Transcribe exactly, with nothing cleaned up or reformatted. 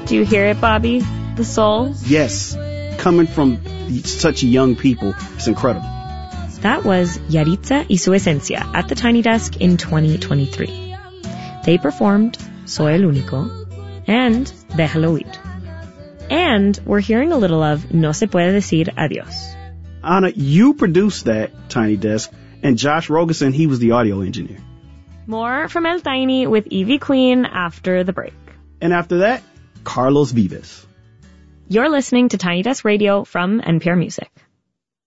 Do you hear it, Bobby? The soul? Yes. Coming from such young people, it's incredible. That was Yaritza y su Esencia at the Tiny Desk in twenty twenty-three. They performed Soy el Único and Déjalo Ir. And we're hearing a little of No se puede decir adiós. Anna, you produced that Tiny Desk, and Josh Rogerson, he was the audio engineer. More from El Tiny with Evie Queen after the break. And after that, Carlos Vives. You're listening to Tiny Desk Radio from N P R Music.